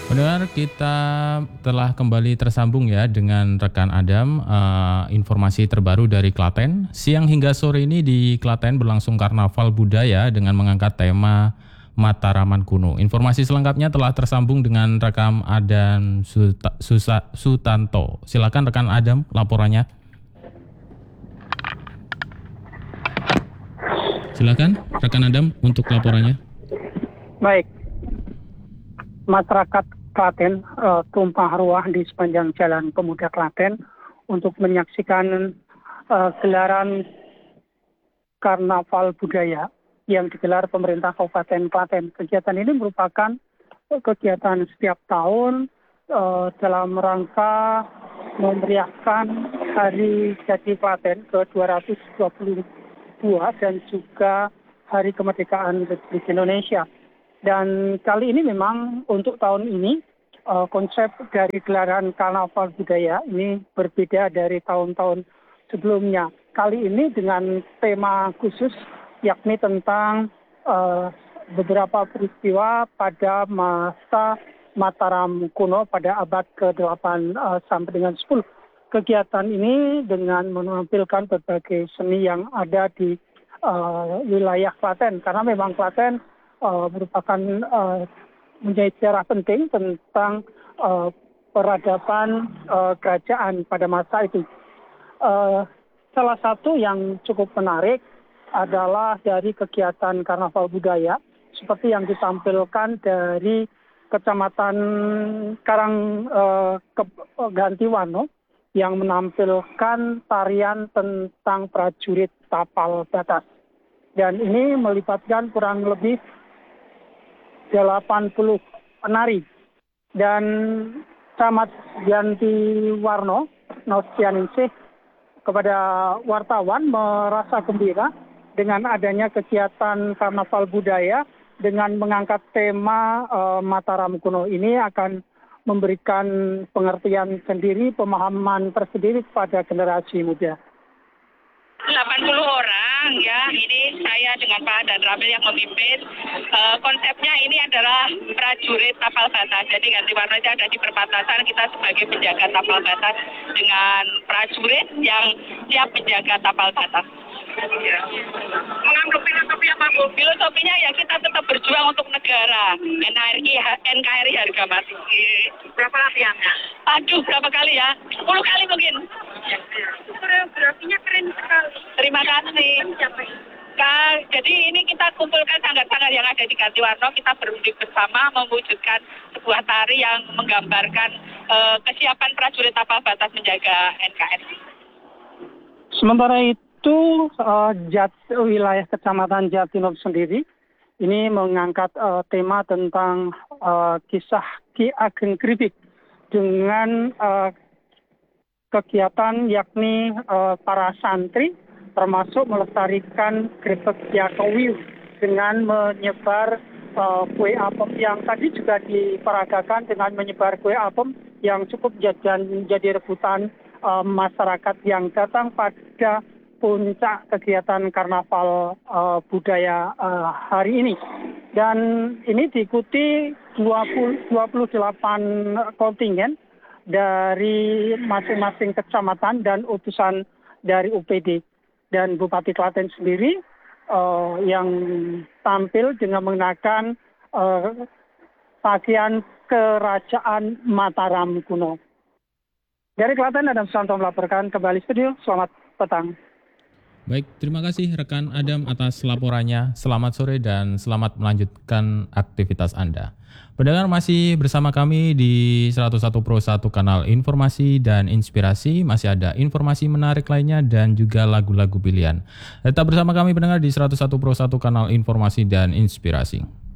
Pendengar, kita telah kembali tersambung ya dengan rekan Adam. Informasi terbaru dari Klaten. Siang hingga sore ini di Klaten berlangsung karnaval budaya dengan mengangkat tema Mataraman Kuno. Informasi selengkapnya telah tersambung dengan rekan Adam Sutanto. Silakan rekan Adam laporannya. Silakan rekan Adam untuk laporannya. Baik, masyarakat Klaten tumpah ruah di sepanjang Jalan Pemuda Klaten untuk menyaksikan gelaran karnaval budaya yang digelar pemerintah Kabupaten Klaten. Kegiatan ini merupakan kegiatan setiap tahun dalam rangka memeriahkan Hari Jadi Klaten ke-222 dan juga Hari Kemerdekaan Republik Indonesia. Dan kali ini memang untuk tahun ini konsep dari gelaran karnaval budaya ini berbeda dari tahun-tahun sebelumnya. Kali ini dengan tema khusus yakni tentang beberapa peristiwa pada masa Mataram kuno pada abad ke-8 sampai dengan 10. Kegiatan ini dengan menampilkan berbagai seni yang ada di wilayah Klaten, karena memang Klaten merupakan menjadi sejarah penting tentang peradaban kerajaan pada masa itu. Salah satu yang cukup menarik adalah dari kegiatan karnaval budaya seperti yang ditampilkan dari Kecamatan Gantiwano yang menampilkan tarian tentang prajurit tapal batas. Dan ini melibatkan kurang lebih 80 penari. Dan Camat Gantiwarno Nostianingsih kepada wartawan merasa gembira dengan adanya kegiatan karnaval budaya dengan mengangkat tema Mataram kuno ini akan memberikan pengertian sendiri, pemahaman tersendiri kepada generasi muda. 80 orang ya, ini saya dengan Pak dan Ramil yang memimpin. Konsepnya ini adalah prajurit tapal batas. Jadi Gantiwarno itu ada di perbatasan, kita sebagai penjaga tapal batas dengan prajurit yang siap menjaga tapal batas. Ya. Menganggap filosofi apa Bu? Filosofinya ya kita tetap berjuang untuk negara. NKRI harga mati. Berapa latihannya? Aduh, berapa kali ya? 10 kali mungkin. Koreografinya keren sekali. Terima kasih. Jadi ini kita kumpulkan sanggar-sanggar yang ada di Gantiwarno, kita berunding bersama mewujudkan sebuah tari yang menggambarkan kesiapan prajurit tapal batas menjaga NKRI. Sementara itu wilayah Kecamatan Jatinop sendiri ini mengangkat tema tentang kisah Ki Ageng Kripik dengan kegiatan yakni para santri termasuk melestarikan grebek Yatowi dengan menyebar kue apem yang tadi juga diperagakan dengan menyebar kue apem yang cukup jadi rebutan masyarakat yang datang pada puncak kegiatan karnaval budaya hari ini. Dan ini diikuti 28 kontingen dari masing-masing kecamatan dan utusan dari UPD. Dan Bupati Klaten sendiri yang tampil dengan mengenakan pakaian kerajaan Mataram kuno. Dari Klaten, Adam Sutanto melaporkan kembali studio. Selamat petang. Baik, terima kasih rekan Adam atas laporannya. Selamat sore dan selamat melanjutkan aktivitas Anda. Pendengar masih bersama kami di 101 Pro 1 kanal Informasi dan Inspirasi. Masih ada informasi menarik lainnya dan juga lagu-lagu pilihan. Tetap bersama kami pendengar di 101 Pro 1 kanal Informasi dan Inspirasi.